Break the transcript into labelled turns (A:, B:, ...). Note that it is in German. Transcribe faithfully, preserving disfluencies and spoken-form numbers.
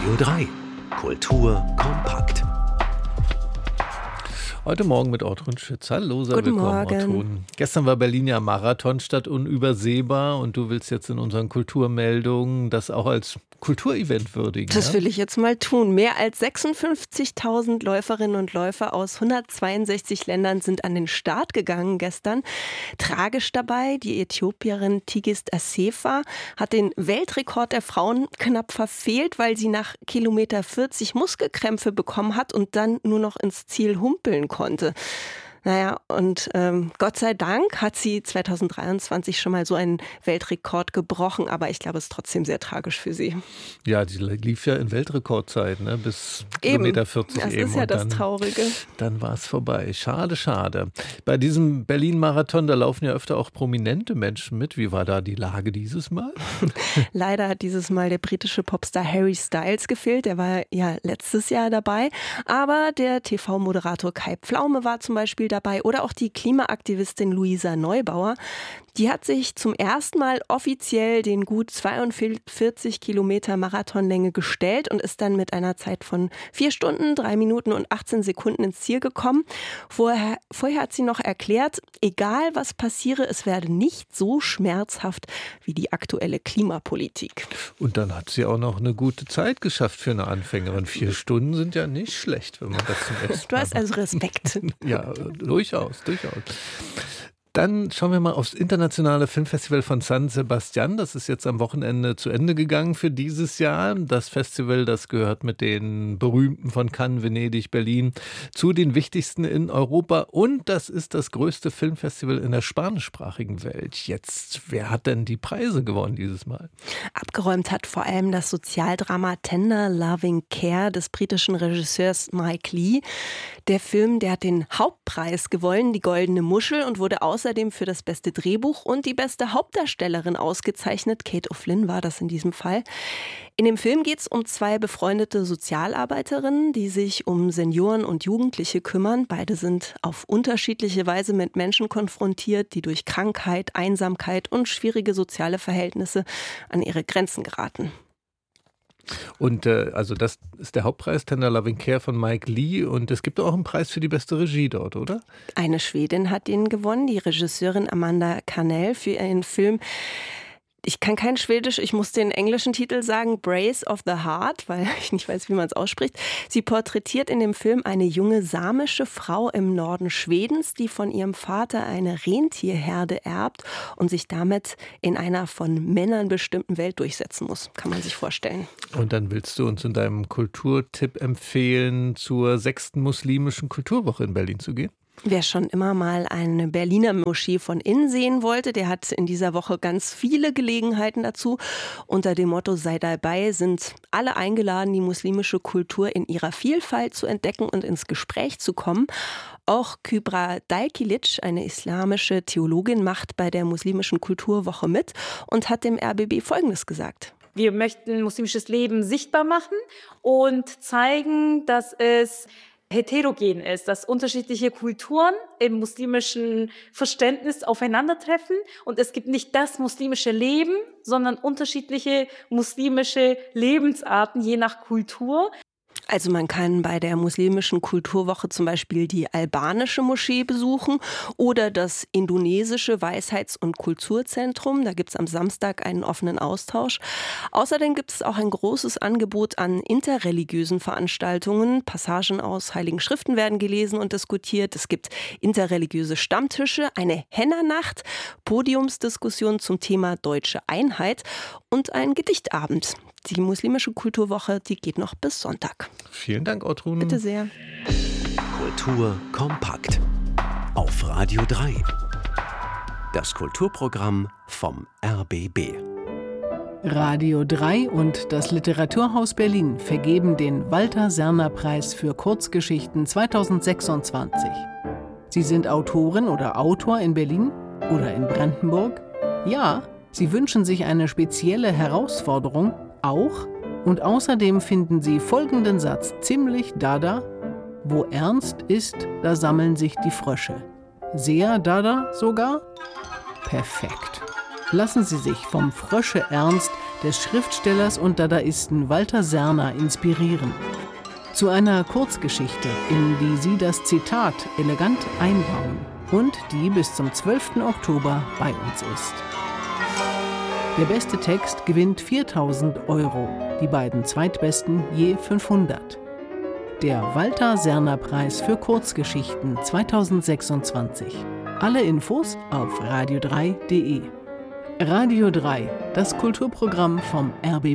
A: Radio drei. Kultur kompakt.
B: Heute Morgen mit Ortrun Schütz. Hallo, sei
C: Guten
B: willkommen,
C: Morgen.
B: Ortrun. Gestern war Berlin ja Marathonstadt, unübersehbar. Und du willst jetzt in unseren Kulturmeldungen das auch als Kulturevent würdigen.
C: Das
B: ja?
C: will ich jetzt mal tun. Mehr als sechsundfünfzigtausend Läuferinnen und Läufer aus hundertzweiundsechzig Ländern sind an den Start gegangen gestern. Tragisch dabei, die Äthiopierin Tigist Assefa hat den Weltrekord der Frauen knapp verfehlt, weil sie nach Kilometer vierzig Muskelkrämpfe bekommen hat und dann nur noch ins Ziel humpeln konnte. Naja, und ähm, Gott sei Dank hat sie zweitausenddreiundzwanzig schon mal so einen Weltrekord gebrochen, aber ich glaube, es ist trotzdem sehr tragisch für sie.
B: Ja, die lief ja in Weltrekordzeit, ne? Bis
C: Eben.
B: Kilometer vierzig
C: Das
B: eben.
C: ist ja
B: und
C: das
B: dann,
C: Traurige.
B: Dann war es vorbei. Schade, schade. Bei diesem Berlin-Marathon, da laufen ja öfter auch prominente Menschen mit. Wie war da die Lage dieses Mal?
C: Leider hat dieses Mal der britische Popstar Harry Styles gefehlt. Der war ja letztes Jahr dabei. Aber der T V-Moderator Kai Pflaume war zum Beispiel dabei oder auch die Klimaaktivistin Luisa Neubauer. Die hat sich zum ersten Mal offiziell den gut zweiundvierzig Kilometer Marathonlänge gestellt und ist dann mit einer Zeit von vier Stunden, drei Minuten und achtzehn Sekunden ins Ziel gekommen. Vorher, vorher hat sie noch erklärt, egal was passiere, es werde nicht so schmerzhaft wie die aktuelle Klimapolitik.
B: Und dann hat sie auch noch eine gute Zeit geschafft für eine Anfängerin. Vier Stunden sind ja nicht schlecht, wenn man das zum ersten
C: Du
B: Mal
C: hast also Respekt.
B: Ja, durchaus, durchaus. Dann schauen wir mal aufs internationale Filmfestival von San Sebastian. Das ist jetzt am Wochenende zu Ende gegangen für dieses Jahr. Das Festival, das gehört mit den berühmten von Cannes, Venedig, Berlin zu den wichtigsten in Europa. Und das ist das größte Filmfestival in der spanischsprachigen Welt. Jetzt, wer hat denn die Preise gewonnen dieses Mal?
C: Abgeräumt hat vor allem das Sozialdrama Tender Loving Care des britischen Regisseurs Mike Leigh. Der Film, der hat den Hauptpreis gewonnen, die Goldene Muschel, und wurde außerdem für das beste Drehbuch und die beste Hauptdarstellerin ausgezeichnet. Kate O'Flynn war das in diesem Fall. In dem Film geht es um zwei befreundete Sozialarbeiterinnen, die sich um Senioren und Jugendliche kümmern. Beide sind auf unterschiedliche Weise mit Menschen konfrontiert, die durch Krankheit, Einsamkeit und schwierige soziale Verhältnisse an ihre Grenzen geraten.
B: Und äh, also das ist der Hauptpreis, Tender Loving Care von Mike Leigh. Und es gibt auch einen Preis für die beste Regie dort, oder?
C: Eine Schwedin hat den gewonnen, die Regisseurin Amanda Karnell, für ihren Film. Ich kann kein Schwedisch, ich muss den englischen Titel sagen, Brace of the Heart, weil ich nicht weiß, wie man es ausspricht. Sie porträtiert in dem Film eine junge samische Frau im Norden Schwedens, die von ihrem Vater eine Rentierherde erbt und sich damit in einer von Männern bestimmten Welt durchsetzen muss. Kann man sich vorstellen.
B: Und dann willst du uns in deinem Kulturtipp empfehlen, zur sechsten muslimischen Kulturwoche in Berlin zu gehen?
C: Wer schon immer mal eine Berliner Moschee von innen sehen wollte, der hat in dieser Woche ganz viele Gelegenheiten dazu. Unter dem Motto Sei dabei sind alle eingeladen, die muslimische Kultur in ihrer Vielfalt zu entdecken und ins Gespräch zu kommen. Auch Kübra Dalkilic, eine islamische Theologin, macht bei der muslimischen Kulturwoche mit und hat dem R B B Folgendes gesagt.
D: Wir möchten muslimisches Leben sichtbar machen und zeigen, dass es heterogen ist, dass unterschiedliche Kulturen im muslimischen Verständnis aufeinandertreffen und es gibt nicht das muslimische Leben, sondern unterschiedliche muslimische Lebensarten je nach Kultur.
C: Also man kann bei der muslimischen Kulturwoche zum Beispiel die albanische Moschee besuchen oder das indonesische Weisheits- und Kulturzentrum. Da gibt es am Samstag einen offenen Austausch. Außerdem gibt es auch ein großes Angebot an interreligiösen Veranstaltungen. Passagen aus Heiligen Schriften werden gelesen und diskutiert. Es gibt interreligiöse Stammtische, eine Henna-Nacht, Podiumsdiskussionen zum Thema deutsche Einheit und einen Gedichtabend. Die muslimische Kulturwoche, die geht noch bis Sonntag.
B: Vielen Dank, Ortrun.
C: Bitte sehr.
A: Kultur kompakt. Auf Radio drei. Das Kulturprogramm vom R B B.
E: Radio drei und das Literaturhaus Berlin vergeben den Walter-Serner-Preis für Kurzgeschichten zweitausendsechsundzwanzig. Sie sind Autorin oder Autor in Berlin oder in Brandenburg? Ja, Sie wünschen sich eine spezielle Herausforderung? Auch? Und außerdem finden Sie folgenden Satz ziemlich dada: Wo ernst ist, da sammeln sich die Frösche. Sehr dada sogar? Perfekt. Lassen Sie sich vom Frösche-Ernst des Schriftstellers und Dadaisten Walter Serner inspirieren. Zu einer Kurzgeschichte, in die Sie das Zitat elegant einbauen und die bis zum zwölften Oktober bei uns ist. Der beste Text gewinnt viertausend Euro, die beiden zweitbesten je fünfhundert. Der Walter Serner Preis für Kurzgeschichten zweitausendsechsundzwanzig. Alle Infos auf radio drei punkt de. Radio drei, das Kulturprogramm vom R B B.